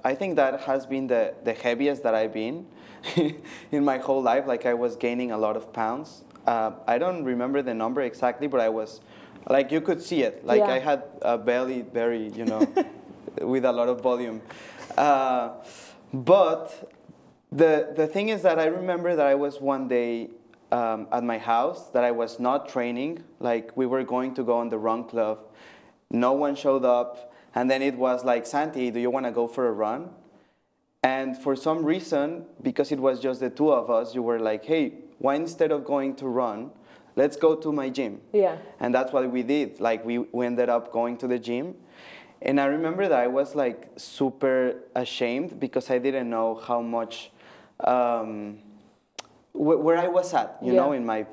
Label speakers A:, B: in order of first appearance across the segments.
A: I think that has been the heaviest that I've been in my whole life. Like I was gaining a lot of pounds. I don't remember the number exactly, but I was, like you could see it. Like
B: Yeah.
A: I had a belly very, with a lot of volume. But the thing is that I remember that I was one day at my house that I was not training. Like we were going to go on the run club. No one showed up. And then it was like, Santi, do you want to go for a run? And for some reason, because it was just the two of us, you were like, hey, why instead of going to run, let's go to my gym.
B: Yeah.
A: And that's what we did. Like we ended up going to the gym. And I remember that I was like super ashamed because I didn't know how much where I was at, in my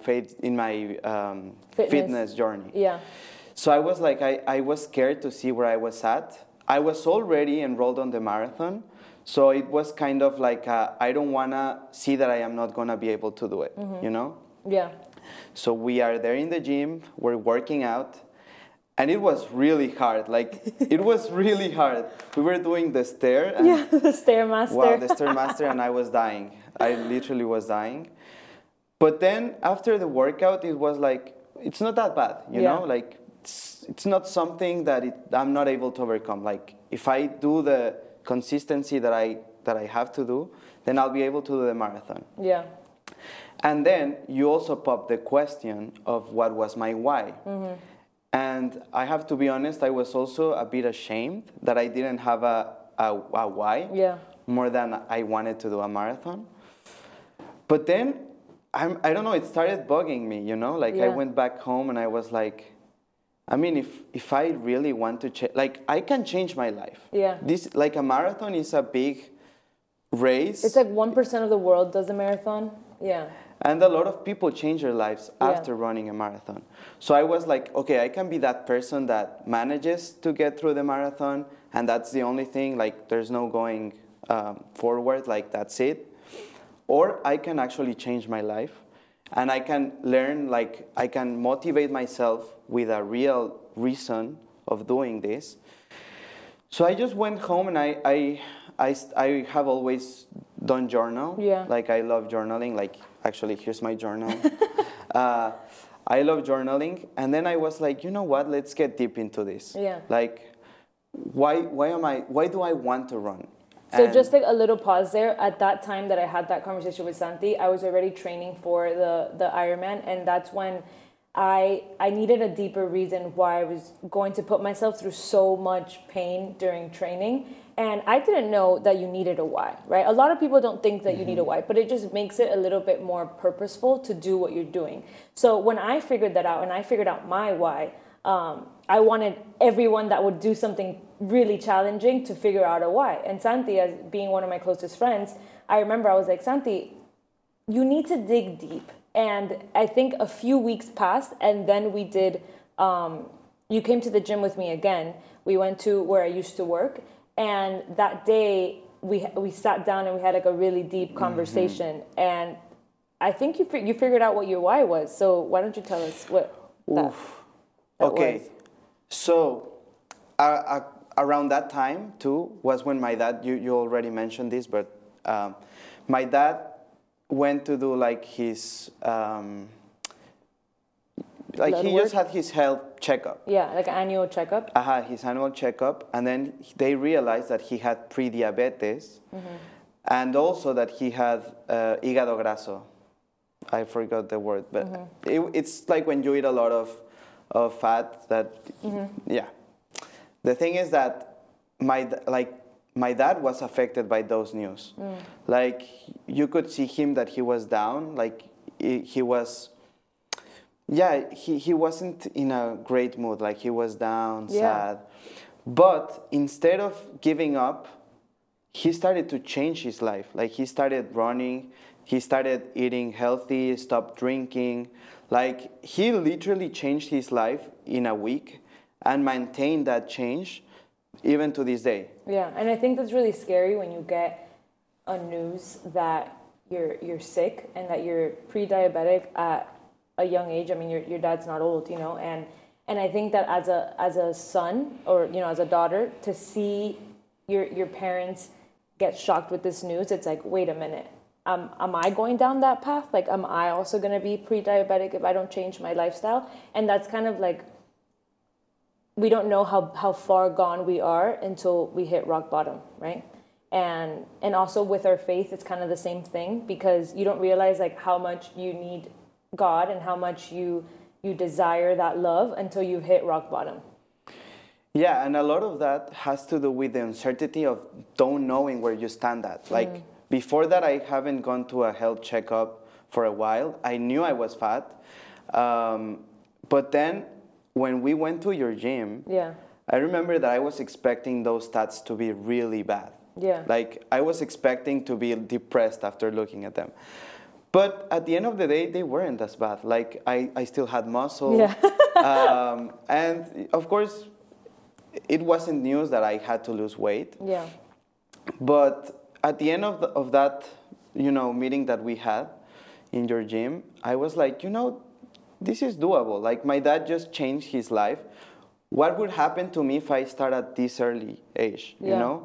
A: fitness journey.
B: Yeah.
A: So I was like, I was scared to see where I was at. I was already enrolled on the marathon. So it was kind of like, I don't want to see that I am not going to be able to do it,
B: Yeah.
A: So we are there in the gym, we're working out. And it was really hard. Like, it was really hard. We were doing the stair. And
B: Yeah, the Stairmaster.
A: wow, the Stairmaster, and I was dying. I literally was dying. But then after the workout, it was like, it's not that bad, you know? Like, it's not something that I'm not able to overcome. Like, if I do the consistency that I have to do, then I'll be able to do the marathon.
B: Yeah.
A: And then you also pop the question of what was my why. Mm-hmm. And I have to be honest, I was also a bit ashamed that I didn't have a why.
B: Yeah.
A: More than I wanted to do a marathon. But then, I don't know, it started bugging me, Like I went back home and I was like, I mean, if I really want to change, like I can change my life.
B: Yeah.
A: This, like a marathon is a big race.
B: It's like 1% of the world does a marathon. Yeah.
A: And a lot of people change their lives after running a marathon. So I was like, okay, I can be that person that manages to get through the marathon, and that's the only thing, like there's no going forward, like that's it. Or I can actually change my life, and I can learn, like I can motivate myself with a real reason of doing this. So I just went home and I have always done journal.
B: Yeah.
A: Like I love journaling. Like actually, here's my journal. I love journaling, and then I was like, you know what? Let's get deep into this.
B: Yeah.
A: Like, why do I want to run?
B: So just like a little pause there. At that time that I had that conversation with Santi, I was already training for the Ironman, and that's when I needed a deeper reason why I was going to put myself through so much pain during training. And I didn't know that you needed a why, right? A lot of people don't think that you need a why, but it just makes it a little bit more purposeful to do what you're doing. So when I figured that out and I figured out my why, I wanted everyone that would do something really challenging to figure out a why. And Santi, as being one of my closest friends, I remember I was like, Santi, you need to dig deep. And I think a few weeks passed, and then we did, you came to the gym with me again. We went to where I used to work. And that day, we sat down and we had like a really deep conversation. Mm-hmm. And I think you figured out what your why was. So why don't you tell us what that
A: okay.
B: was?
A: So around that time, too, was when my dad, you already mentioned this, but my dad went to do like his... like
B: Blood
A: he
B: work?
A: just had his health checkup.
B: Yeah, like an annual checkup.
A: His annual checkup, and then they realized that he had pre-diabetes, and also that he had hígado graso. I forgot the word, but it's like when you eat a lot of fat. That yeah. The thing is that my dad was affected by those news. Like you could see him that he was down. Like he was. Yeah, he wasn't in a great mood, like he was down, sad. But instead of giving up, he started to change his life. Like he started running, he started eating healthy, stopped drinking. Like he literally changed his life in a week and maintained that change even to this day. Yeah,
B: and I think that's really scary when you get a news that you're sick and that you're pre-diabetic at a young age. I mean, your dad's not old, and I think that as a son or as a daughter, to see your parents get shocked with this news, it's like, wait a minute, am I going down that path? Like, am I also going to be pre-diabetic if I don't change my lifestyle? And that's kind of like, we don't know how far gone we are until we hit rock bottom, right? And also with our faith, it's kind of the same thing, because you don't realize like how much you need God and how much you desire that love until you hit rock bottom.
A: Yeah, and a lot of that has to do with the uncertainty of don't knowing where you stand at. Like before that, I haven't gone to a health checkup for a while. I knew I was fat, but then when we went to your gym, I remember that I was expecting those stats to be really bad.
B: Yeah.
A: Like I was expecting to be depressed after looking at them. But at the end of the day, they weren't as bad. Like I still had muscle.
B: Yeah.
A: And of course, it wasn't news that I had to lose weight.
B: Yeah.
A: But at the end of that, meeting that we had in your gym, I was like, this is doable. Like my dad just changed his life. What would happen to me if I start at this early age, you know?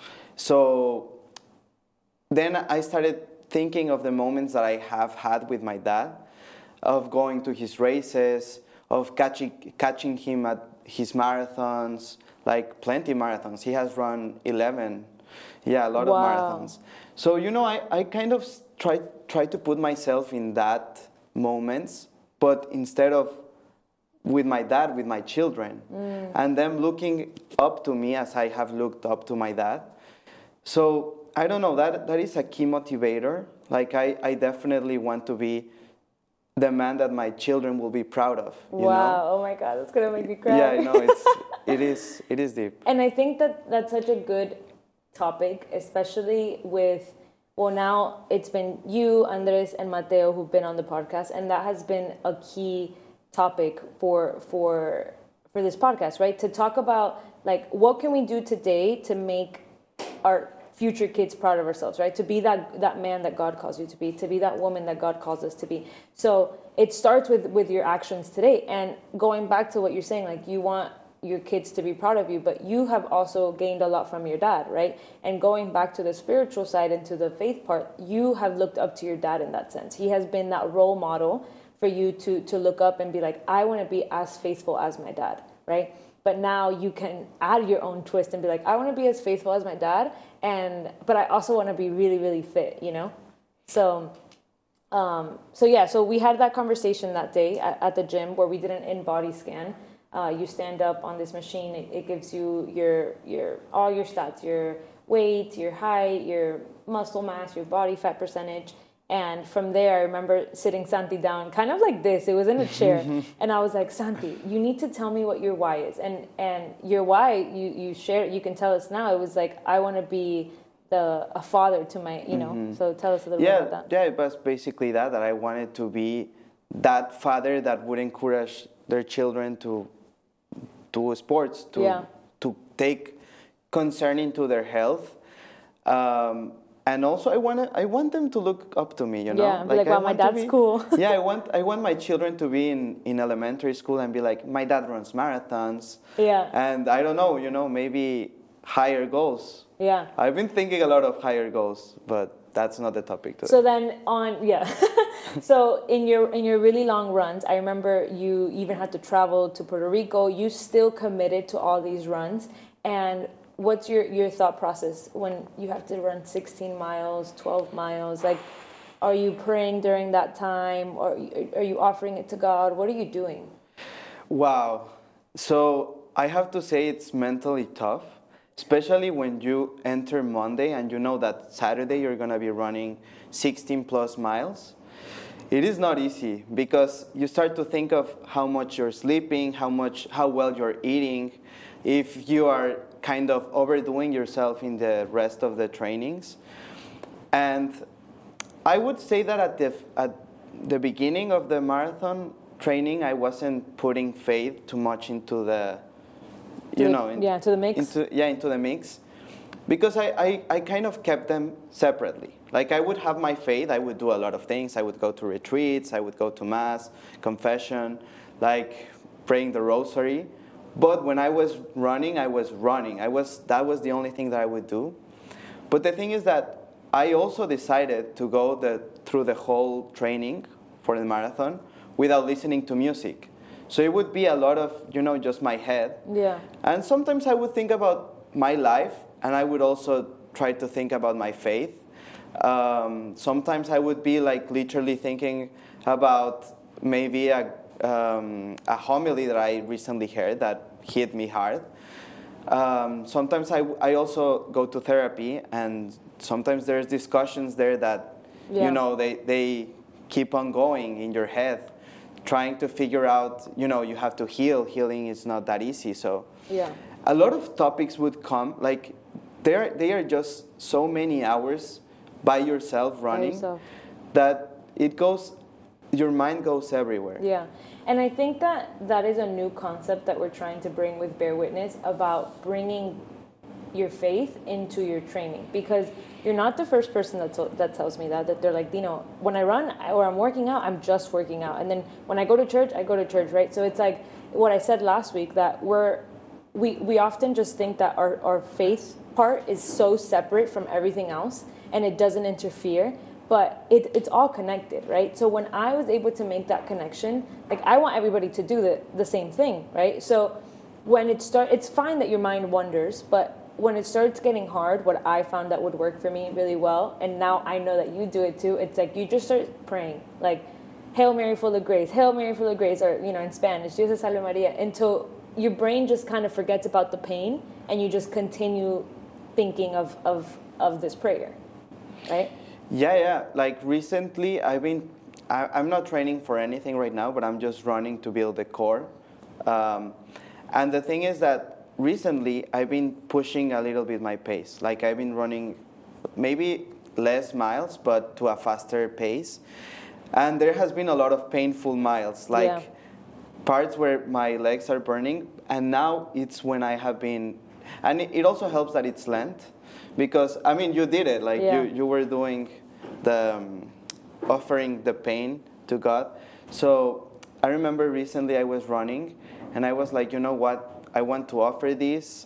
A: So then I started thinking of the moments that I have had with my dad, of going to his races, of catching him at his marathons, like plenty marathons. He has run 11, a lot of marathons. So, I kind of try to put myself in that moments, but instead of with my dad, with my children, and them looking up to me as I have looked up to my dad. So I don't know, that is a key motivator. Like I definitely want to be the man that my children will be proud of. You know?
B: Oh my God, that's gonna make me cry.
A: Yeah, I know, it is deep.
B: And I think that's such a good topic, especially with, well, now it's been you, Andres, and Mateo who've been on the podcast, and that has been a key topic for this podcast, right? To talk about like what can we do today to make our future kids proud of ourselves, right? To be that man that God calls you to be that woman that God calls us to be. So it starts with your actions today. And going back to what you're saying, like you want your kids to be proud of you, but you have also gained a lot from your dad, right? And going back to the spiritual side and to the faith part, you have looked up to your dad in that sense. He has been that role model for you to look up and be like, I want to be as faithful as my dad, right? But now you can add your own twist and be like, I want to be as faithful as my dad, but I also want to be really, really fit, So so we had that conversation that day at the gym where we did an in-body scan. You stand up on this machine. It gives you your all your stats, your weight, your height, your muscle mass, your body fat percentage. And from there, I remember sitting Santi down, kind of like this. It was in a chair. And I was like, Santi, you need to tell me what your why is. And your why, you share, you can tell us now. It was like, I want to be a father to my, So tell us a little bit about that.
A: Yeah, it was basically that I wanted to be that father that would encourage their children to do sports, to take concern into their health. And also, I want them to look up to me,
B: Yeah, like wow, my dad's cool.
A: Yeah, I want my children to be in elementary school and be like, my dad runs marathons.
B: Yeah.
A: And I don't know, maybe higher goals.
B: Yeah.
A: I've been thinking a lot of higher goals, but that's not the topic today.
B: So then so in your really long runs, I remember you even had to travel to Puerto Rico. You still committed to all these runs. And what's your thought process when you have to run 16 miles, 12 miles? Like, are you praying during that time, or are you offering it to God? What are you doing?
A: Wow. So I have to say it's mentally tough, especially when you enter Monday and you know that Saturday you're going to be running 16 plus miles. It is not easy because you start to think of how much you're sleeping, how well you're eating, if you are kind of overdoing yourself in the rest of the trainings. And I would say that at the beginning of the marathon training, I wasn't putting faith too much into the,
B: into the mix.
A: Into the mix. Because I kind of kept them separately. Like I would have my faith, I would do a lot of things. I would go to retreats, I would go to mass, confession, like praying the rosary. But when I was running, I was running. That was the only thing that I would do. But the thing is that I also decided to go through the whole training for the marathon without listening to music. So it would be a lot of, just my head.
B: Yeah.
A: And sometimes I would think about my life, and I would also try to think about my faith. Sometimes I would be like literally thinking about maybe a homily that I recently heard that hit me hard. Sometimes I also go to therapy, and sometimes there's discussions there that, they keep on going in your head, trying to figure out, you have to heal. Healing is not that easy. So
B: Yeah.
A: a lot of topics would come, like they are just so many hours by yourself running
B: yourself.
A: that your mind goes everywhere.
B: Yeah. And I think that is a new concept that we're trying to bring with Bear Witness, about bringing your faith into your training, because you're not the first person that tells me that they're like, when I run or I'm working out, I'm just working out. And then when I go to church, right? So it's like what I said last week, that we often just think that our faith part is so separate from everything else and it doesn't interfere, but it's all connected, right? So when I was able to make that connection, like I want everybody to do the same thing, right? So when it's fine that your mind wanders, but when it starts getting hard, what I found that would work for me really well, and now I know that you do it too, it's like you just start praying, like, Hail Mary, full of grace, Hail Mary, full of grace, or, in Spanish, Dios te salve Maria, until your brain just kind of forgets about the pain, and you just continue thinking of this prayer, right?
A: Yeah. Like recently, I'm not training for anything right now, but I'm just running to build the core. And the thing is that recently, I've been pushing a little bit my pace. Like I've been running maybe less miles, but to a faster pace. And there has been a lot of painful miles, like parts where my legs are burning. And now it's when I have been, and it also helps that it's Lent, because you did it. Like you were doing the offering the pain to God. So I remember recently I was running, and I was like, you know what? I want to offer this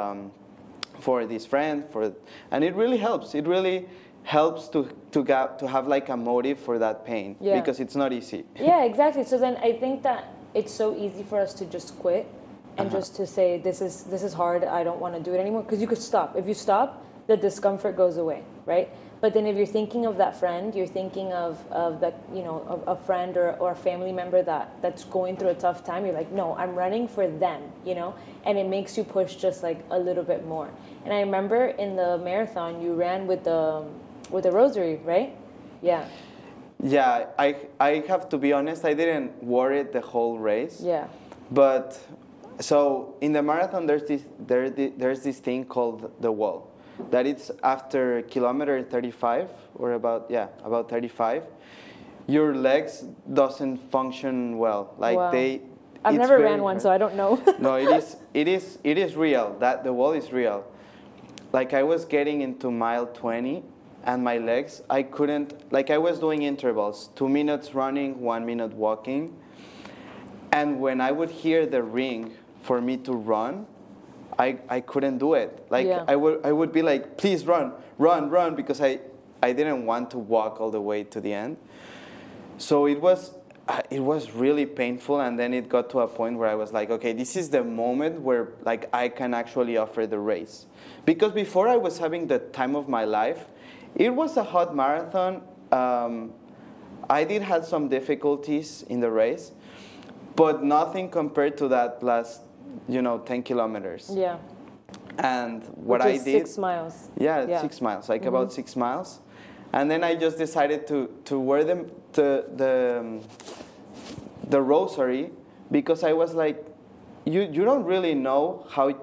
A: for this friend, and it really helps. It really helps to have like a motive for that pain, because it's not easy.
B: Yeah, exactly. So then I think that it's so easy for us to just quit and just to say, this is hard, I don't want to do it anymore, because you could stop. If you stop, the discomfort goes away, right? But then if you're thinking of that friend, you're thinking of that, a friend or a family member that's going through a tough time, you're like, no, I'm running for them, and it makes you push just like a little bit more. And I remember in the marathon, you ran with the rosary, right? Yeah.
A: Yeah, I have to be honest, I didn't wear it the whole race.
B: Yeah.
A: But so in the marathon, there's this thing called the wall. That it's after kilometer 35 or about 35, your legs doesn't function well. Like
B: I've never ran one, so I don't know.
A: No, it is real. That the wall is real. Like I was getting into mile 20, and my legs, I couldn't. Like I was doing intervals, 2 minutes running, 1 minute walking, and when I would hear the ring for me to run, I couldn't do it. Like I would be like, please run, because I didn't want to walk all the way to the end. So it was really painful, and then it got to a point where I was like, okay, this is the moment where like I can actually offer the race. Because before I was having the time of my life. It was a hot marathon. I did have some difficulties in the race, but nothing compared to that last 10 kilometers.
B: Yeah.
A: And what I did,
B: 6 miles.
A: Yeah, 6 miles, like about 6 miles. And then I just decided to wear the rosary, because I was like, you don't really know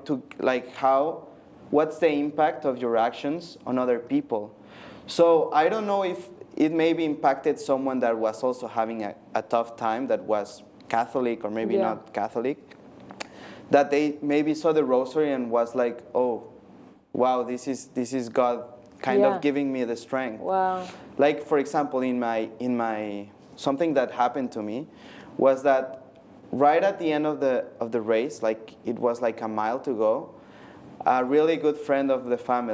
A: what's the impact of your actions on other people. So I don't know if it maybe impacted someone that was also having a tough time, that was Catholic or maybe not Catholic, that they maybe saw the rosary and was like, oh, wow, this is God kind of giving me the strength.
B: Wow.
A: Like, for example, in my something that happened to me was that right at the end of the race, like it was like a mile to go, a really good friend of the family